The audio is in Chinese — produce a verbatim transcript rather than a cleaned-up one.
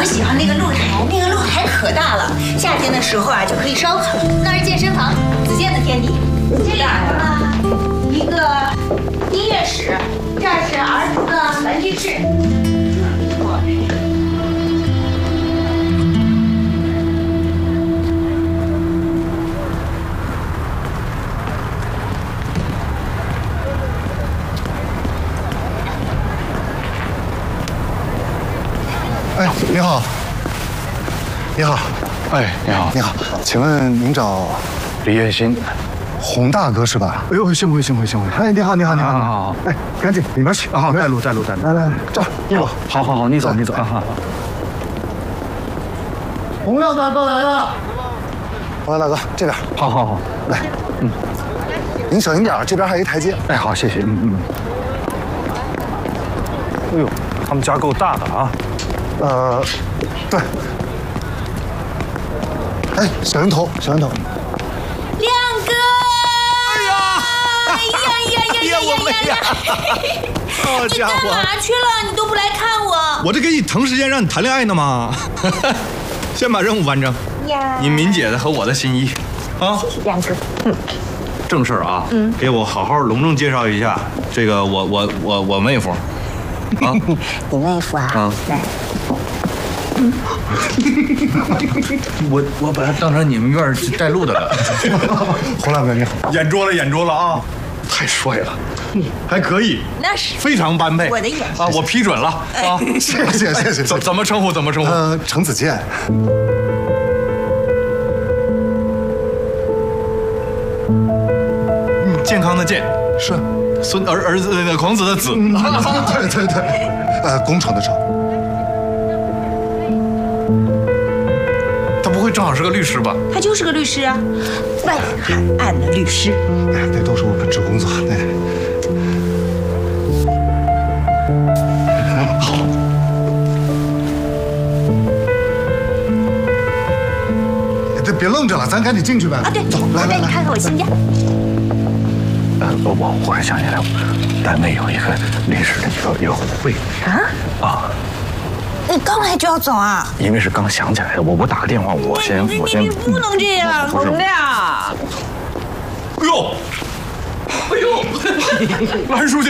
我喜欢那个露台，那个露台可大了，夏天的时候啊就可以烧烤。那是健身房，子健的天地。这里呢，一个音乐室，这儿是儿童的玩具室。 哎，你好，你好， 哎，你好， 你好，请问您找李月新， 洪大哥是吧？哎呦，幸会幸会幸会！哎，你好你好你好你好！哎，赶紧里面去啊，带路带路带路！ 来来来，这儿一路。 好好好，你走你走啊！好。 洪亮大哥来了，洪亮大哥这边。 好好好， 来，嗯，您小心点，这边还有一台阶。 哎，好，谢谢，嗯嗯。哎呦，他们家够大的啊！ 呃，对。哎，小人头，小人头。 亮哥！ 哎呀！ 哎呀呀呀呀呀呀！ 好家伙！ 你干嘛去了？你都不来看我。 我这给你腾时间让你谈恋爱呢吗？先把任务完成。 呀！ 你敏姐的和我的心意，啊！ 谢谢亮哥。嗯。 正事儿啊，嗯，给我好好隆重介绍一下这个我我我我妹夫。啊， 你妹夫啊？ 啊， 来。 我我把他当成你们院带路的了。 洪亮哥你好， 眼拙了眼拙了啊！太帅了，还可以， 那是非常般配。 我的眼啊，我批准了啊！ 谢谢谢谢。 怎怎么称呼？怎么称呼？ 呃，程子健。 嗯，健康的健是。 孙儿儿子那个孔子的子。 嗯，对对对，呃，工程的程。 他不会正好是个律师吧？ 他就是个律师啊，外海岸的律师。 哎，那都是我本职工作。那好。这别愣着了，咱赶紧进去呗。 啊，对， 走，来来来， 我带你看看我新家。 呃，我我忽然想起来，单位有一个律师的一个一个会啊啊。 你刚来就要走啊？ 因为是刚想起来的，我我打个电话，我先我先。 你不能这样，洪亮。 哎呦，哎呦，蓝书记，